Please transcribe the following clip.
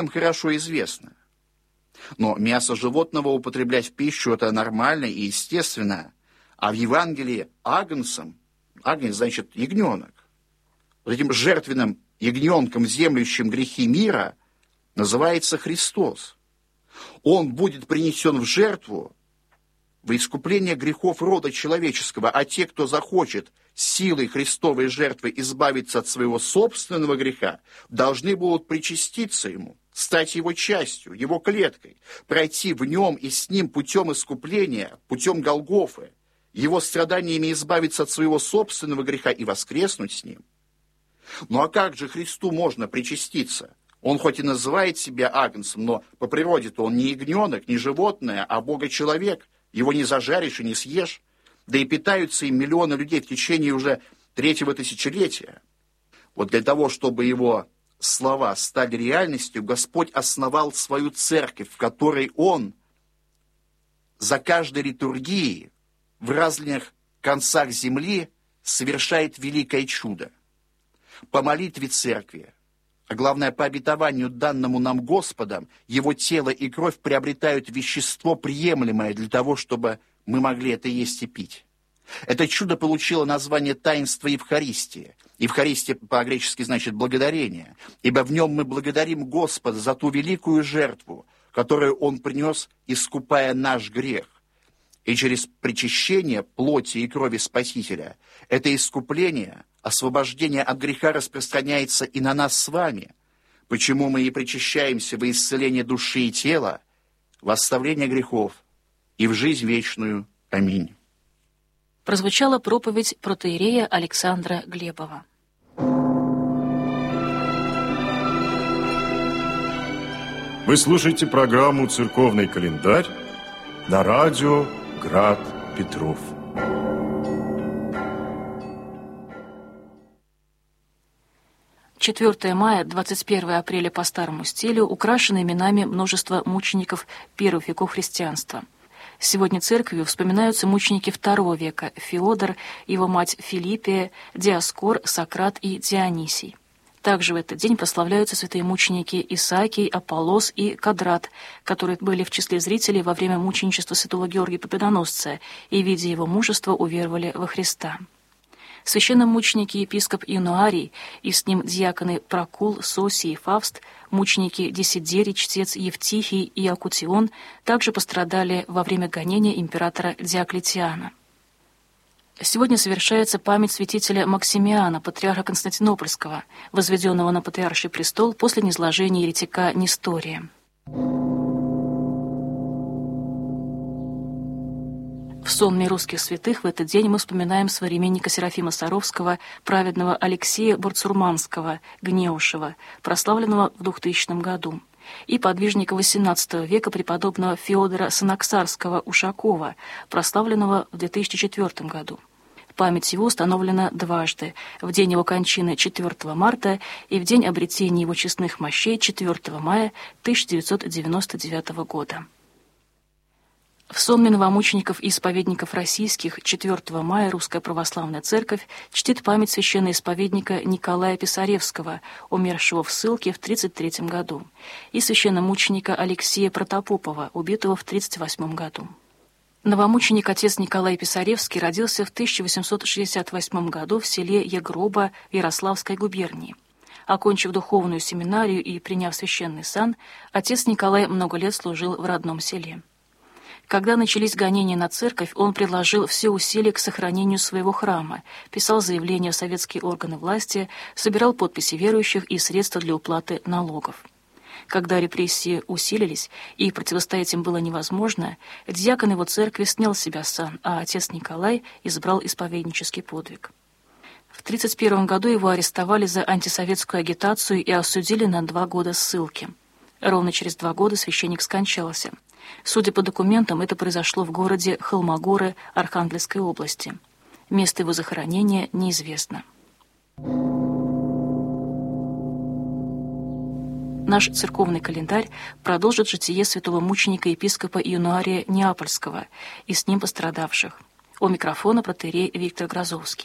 хорошо известно. Но мясо животного употреблять в пищу – это нормально и естественно. А в Евангелии агнцем, агнец значит ягненок, вот этим жертвенным ягненком, землющим грехи мира, называется Христос. Он будет принесен в жертву во искупление грехов рода человеческого, а те, кто захочет силой Христовой жертвы избавиться от своего собственного греха, должны будут причаститься Ему, стать Его частью, Его клеткой, пройти в Нем и с Ним путем искупления, путем Голгофы, Его страданиями избавиться от своего собственного греха и воскреснуть с Ним. Ну а как же Христу можно причаститься? Он хоть и называет себя агнцем, но по природе-то он не ягненок, не животное, а Бога-человек. Его не зажаришь и не съешь. Да и питаются им миллионы людей в течение уже 3-го тысячелетия. Вот для того, чтобы его слова стали реальностью, Господь основал свою церковь, в которой Он за каждой литургией в разных концах земли совершает великое чудо. По молитве церкви, а главное, по обетованию, данному нам Господом, Его тело и кровь приобретают вещество, приемлемое для того, чтобы мы могли это есть и пить. Это чудо получило название таинства Евхаристии. Евхаристия по-гречески значит «благодарение», ибо в нем мы благодарим Господа за ту великую жертву, которую Он принес, искупая наш грех. И через причащение плоти и крови Спасителя это искупление, освобождение от греха распространяется и на нас с вами, почему мы и причащаемся во исцеление души и тела, в оставление грехов и в жизнь вечную. Аминь. Прозвучала проповедь протоиерея Александра Глебова. Вы слушаете программу «Церковный календарь» на радио «Град Петров». «4 мая, 21 апреля по старому стилю украшены именами множества мучеников первых веков христианства. Сегодня церковью вспоминаются мученики II века – Феодор, его мать Филиппия, Диоскор, Сократ и Дионисий. Также в этот день прославляются святые мученики Исаакий, Аполлос и Кадрат, которые были в числе зрителей во время мученичества святого Георгия Победоносца и, видя его мужество, уверовали во Христа. Священномученики епископ Иануарий и с ним диаконы Прокул, Сосий и Фавст, мученики Десидерий, чтец Евтихий и Акутион также пострадали во время гонения императора Диоклетиана. Сегодня совершается память святителя Максимиана, патриарха Константинопольского, возведенного на патриарший престол после низложения еретика Нестория. В сонме русских святых в этот день мы вспоминаем современника Серафима Саровского, праведного Алексея Бурцурманского, Гнеушева, прославленного в 2000 году, и подвижника XVIII века преподобного Феодора Санаксарского Ушакова, прославленного в 2004 году. Память его установлена дважды – в день его кончины 4 марта и в день обретения его честных мощей 4 мая 1999 года. В сонме новомучеников и исповедников российских 4 мая Русская Православная Церковь чтит память священноисповедника Николая Писаревского, умершего в ссылке в 1933 году, и священномученика Алексея Протопопова, убитого в 1938 году. Новомученик отец Николай Писаревский родился в 1868 году в селе Егроба Ярославской губернии. Окончив духовную семинарию и приняв священный сан, отец Николай много лет служил в родном селе. Когда начались гонения на церковь, он приложил все усилия к сохранению своего храма, писал заявления в советские органы власти, собирал подписи верующих и средства для уплаты налогов. Когда репрессии усилились и противостоять им было невозможно, диакон его церкви снял с себя сан, а отец Николай избрал исповеднический подвиг. В 1931 году его арестовали за антисоветскую агитацию и осудили на 2 года ссылки. Ровно через 2 года священник скончался. Судя по документам, это произошло в городе Холмогоры Архангельской области. Место его захоронения неизвестно. Наш церковный календарь продолжит житие святого мученика-епископа Иануария Неапольского и с ним пострадавших. У микрофона протоиерей Виктор Грозовский.